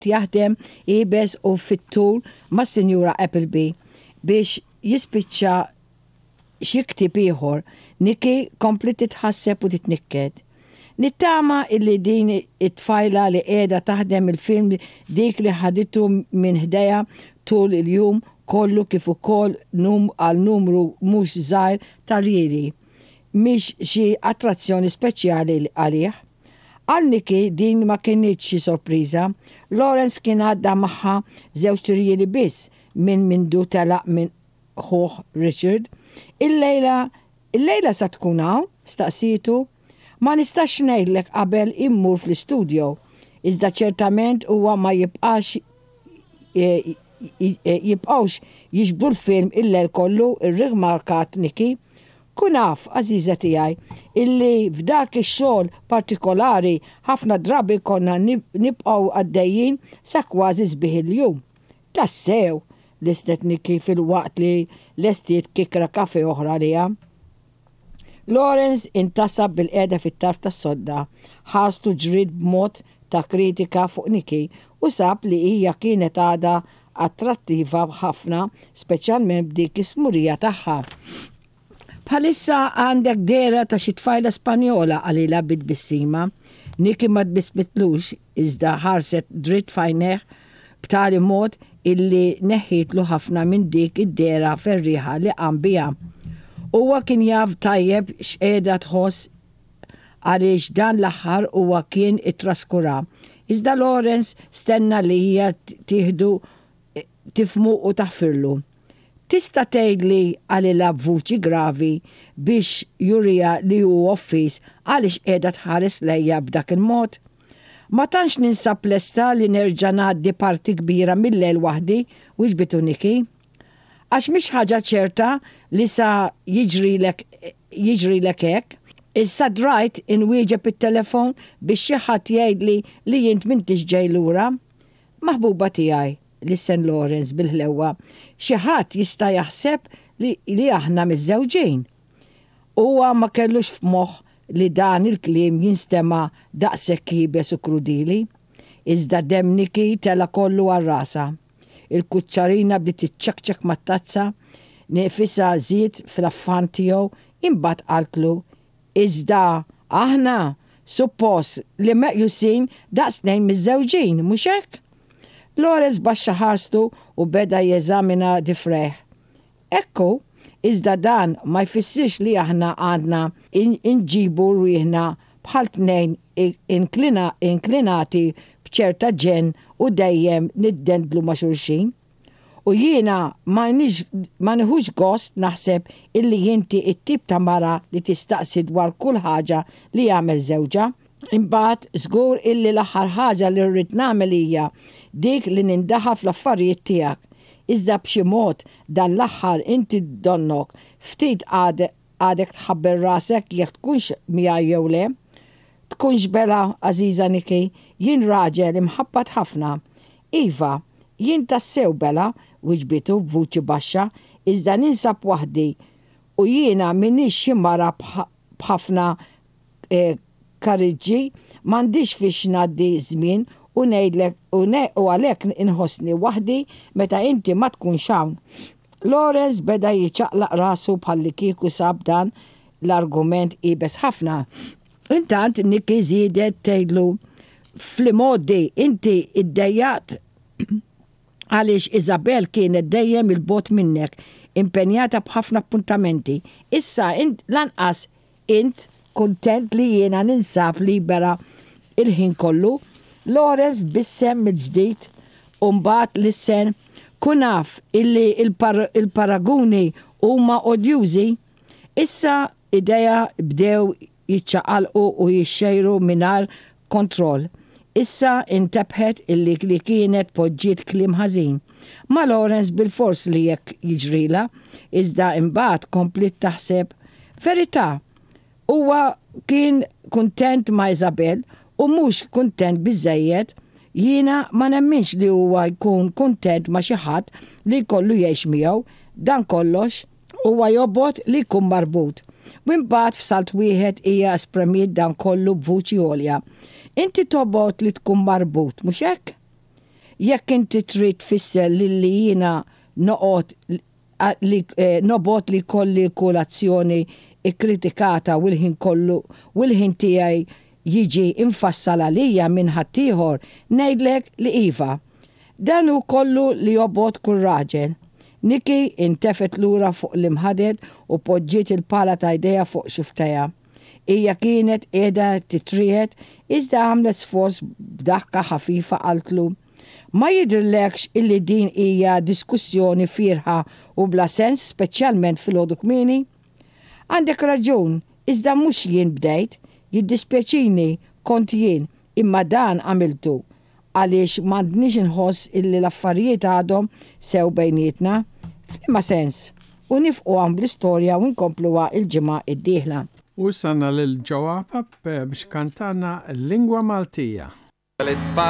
jaħdem ibes u fit-tul ma' Sinjura Appleby biex jispiċċa xiktib ieħor. Nikki kompli titħasseb u titnikked. Nittama illi din it-tfajla li qiegħda taħdem il-film dik li ħaditu minn ħdejha tul il-jum kollu kif ukoll għal numru mhux żgħir ta' rieri. Mhix xi attrazzjoni speċjali għalih. Għal Nikki din ma kienitx xi sorpriża. Lawrence kien għadda magħha żewġ rieri biss minn mindu telaq minn ħuh Richard. Il-lejla sa tkun hawn, staqsitu. Ma nistax ngħidlek qabel immur fl-istudio. Iżda ċertament huwa ma jibqgħux jiġbdu l-film il-lejl kollu, irrimarkat Nikki. Kun naf, Aziza tiegħi, illi f'dak ix-xogħol partikolari ħafna drabi konna nibqgħu għaddejjin sa kważi sbieħ il-jum. Tassew, listet Nikki fil-waqt li lestiet kikra kafe oħra liha. Lawrence intasab bil-qiegħda fit-tarf tas-sodda, ħarstu ġrid b'mod ta' kritika fuq Nikki u sab li hija kienet għada attrattiva ħafna, speċjalment b'dik is-smurija tagħha. Bħalissa għandek dera ta' xi tfajla Spanjola għalila bit-bissima. Nikki ma tbismitlux iżda ħarset dritt fajneħ b'tali mod illi neħħitlu ħafna minn dik id-dera ferriħa li qam biha. Huwa kien jaf tajjeb x'qiegħda tħoss għaliex dan l-aħħar huwa kien ittraskura. Iżda Lawrence stenna li hija tieħdu tifmu u taħfirlu. Tista' tgħidli għalilha b'vuċi gravi biex jurija li hu offis għaliex qiegħda tħares lejja b'dak il-mod. Ma tantx ninsab lesta li nerġa' ngħaddi parti kbira mill-lejl waħdi wiġbitu Nikki. Għax mhix ħaġa ċerta li sa jiġrilek hekk. Issa drajt inwieġeb it-telefon biex xi ħadd jgħidli li jint m'intix ġej lura. Maħbuba tiegħi, lissen Lawrence bil-ħlewwa, xi ħadd jista' jaħseb li aħna miż-żewġejn. Huwa ma kellux f'moħħ li dan il-kliem jinstema' daqshekk jibes u krudili. Iżda demm Nikki tela kollu għal rasa. Il-kuċċarina bdiet tiċċekċek mat-tazza, nefisha żied fl-affan tiegħu, imbagħad qaltlu. Iżda aħna suppost li meqjusin daqsnejn miż-żewġin, mhux hekk? Lawrence baxxa ħarstu u beda jeżamina difreħ. Ekku, iżda dan ma jfissirx li aħna għandna inġibu rieħna bħal tnejn inklinati b'ċerta ġen u dejjem niddendlu ma' xulxin. U jiena ma nieħux gost naħseb illi jinti it-tip ta' mara li tistaqsi dwar kull ħaġa li jagħmel żewġa. Imbagħad żgur illi l-aħħar ħaġa li rrid nagħmel hija dik li nindaħħal fl-affarijiet tiegħek. Iżda b'xi mod dan l-aħħar inti donnok ftit għadek tħabber rasek jekk tkunx miegħi jew le. Tkunx bela, Aziza Nikki, jien raġel imħabbat ħafna. Iva, jien tassew bela, wiġbitu b'vuċi baxxa, iżda ninsab waħdi u jiena minix xi mara b'ħafna kariġġi, m'għandix fiex ngħaddi żmien u ngħidlek u għalhekk inħossni waħdi meta inti ma tkunx hawn. Lawrence beda jiċċaqlaq rasu bħalli kieku sab dan l-argument ibes ħafna. Intant Nikki żiedet tgħidlu fl-modi inti iddejjat għaliex Isabel kienet dejjem il-bot minnek, impenjata b'ħafna appuntamenti. Issa lanqas int kuntent li jiena ninsab libera il-ħin kollu. Lawrence bissem mill-ġdid u mbagħad lissen kun naf illi il-paraguni huma odjużi. Issa idea bdew jiċċaqalqu u jixxejru mingħajr kontroll. Issa intebħet illi li kienet poġġiet kliem ħażin. Ma Lawrence bil-fors li jekk jiġrila, iżda imbagħad komplit taħseb verità. Huwa kien kuntent ma' Isabel u mhux kuntent biżżejjed. Jiena ma nemminx li huwa jkun kuntent ma' xi ħadd li jkollu jgħix miegħu. Dan kollox huwa jobot li jkun marbut. U imbagħad f'salt wieħed hija espremiet dan kollu b'vuċi għolja. Inti tobot li tkun marbut, mhux hekk? Jekk inti trid tfisser li jiena nobot li kolli kolazzjoni ikkritikata u l-ħin tiegħi jiġi infassal għalija minn ħaddieħor, ngħidlek li iva. Dan hu kollu li jobot kull raġel. Nikki intefet lura fuq l-imħaded u poġġiet il-pala ta' idea fuq xiftejha. Hija kienet qiegħda titriet iżda għamlet sforz b'daħka ħafifa qaltlu. Ma jidhirlekx illi din hija diskussjoni firħa u bla sens speċjalment fil-għodu kmieni? Għandek raġun, iżda mhux jien bdejt, jiddispjaċini kont jien, imma dan għamiltu għaliex m'għandniex inħoss illi l-affarijiet għadhom sew bejnietna. F'liema sens, u nifqu bl-istorja u nkompluha il-ġimgħa d-dieħla. U sanna lil ġewwa biex kantana l-lingwa Maltija.